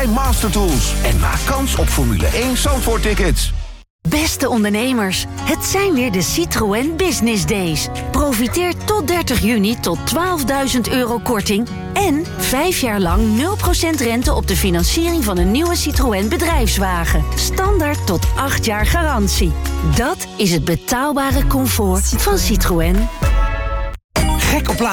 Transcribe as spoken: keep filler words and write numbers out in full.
bij Mastertools. En maak kans op Formule één Zandvoort-tickets. Beste ondernemers, het zijn weer de Citroën Business Days. Profiteer tot dertig juni tot twaalfduizend euro korting... en vijf jaar lang nul procent rente op de financiering van een nieuwe Citroën bedrijfswagen. Standaard tot acht jaar garantie. Dat is het betaalbare comfort van Citroën. Gek op